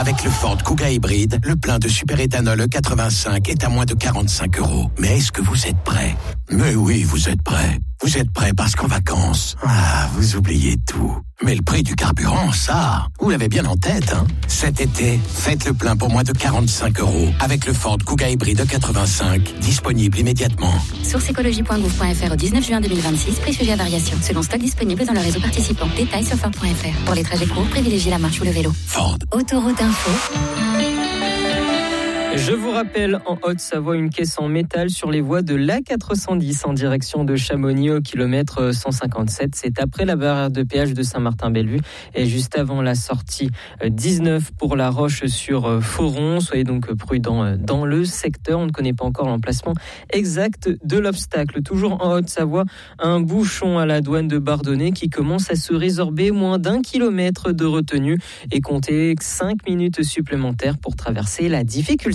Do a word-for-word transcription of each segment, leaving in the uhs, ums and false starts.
Avec le Ford Kuga hybride, le plein de super-éthanol E quatre-vingt-cinq est à moins de quarante-cinq euros. Mais est-ce que vous êtes prêts ? Mais oui, vous êtes prêts. Vous êtes prêts parce qu'en vacances, ah, vous oubliez tout. Mais le prix du carburant, ça, vous l'avez bien en tête, hein ? Cet été, faites le plein pour moins de quarante-cinq euros avec le Ford Kuga hybride E quatre-vingt-cinq, disponible immédiatement. Source écologie point gouv point f r au dix-neuf juin deux mille vingt-six, prix sujet à variation, selon stock disponible dans le réseau participant. Détails sur ford point f r. Pour les trajets courts, privilégiez la marche ou le vélo. Ford. Autoroute Info. Je vous rappelle, en Haute-Savoie, une caisse en métal sur les voies de l'A quatre cent dix en direction de Chamonix au kilomètre cent cinquante-sept. C'est après la barrière de péage de Saint-Martin-Bellevue et juste avant la sortie dix-neuf pour La Roche sur Foron. Soyez donc prudents dans le secteur. On ne connaît pas encore l'emplacement exact de l'obstacle. Toujours en Haute-Savoie, un bouchon à la douane de Bardonnay qui commence à se résorber. Moins d'un kilomètre de retenue et comptez cinq minutes supplémentaires pour traverser la difficulté.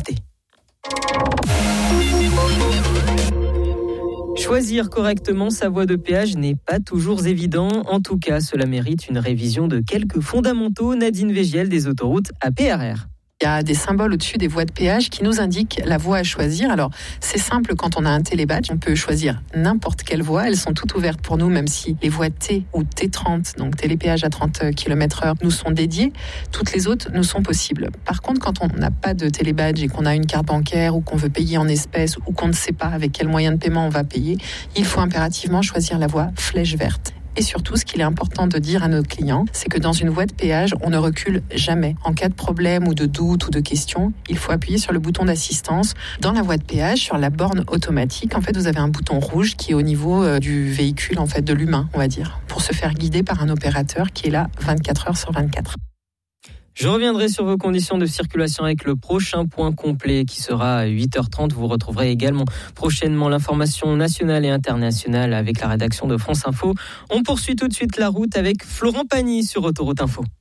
Choisir correctement sa voie de péage n'est pas toujours évident. En tout cas, cela mérite une révision de quelques fondamentaux. Nadine Végiel des autoroutes A P R R. Il y a des symboles au-dessus des voies de péage qui nous indiquent la voie à choisir. Alors, c'est simple, quand on a un télébadge, on peut choisir n'importe quelle voie. Elles sont toutes ouvertes pour nous, même si les voies T ou T trente, donc télépéage à trente kilomètres heure, nous sont dédiées. Toutes les autres nous sont possibles. Par contre, quand on n'a pas de télébadge et qu'on a une carte bancaire ou qu'on veut payer en espèces ou qu'on ne sait pas avec quel moyen de paiement on va payer, il faut impérativement choisir la voie flèche verte. Et surtout, ce qu'il est important de dire à nos clients, c'est que dans une voie de péage, on ne recule jamais. En cas de problème ou de doute ou de question, il faut appuyer sur le bouton d'assistance. Dans la voie de péage, sur la borne automatique, en fait, vous avez un bouton rouge qui est au niveau euh, du véhicule, en fait, de l'humain, on va dire, pour se faire guider par un opérateur qui est là vingt-quatre heures sur vingt-quatre. Je reviendrai sur vos conditions de circulation avec le prochain point complet qui sera à huit heures trente. Vous retrouverez également prochainement l'information nationale et internationale avec la rédaction de France Info. On poursuit tout de suite la route avec Florent Pagny sur Autoroute Info.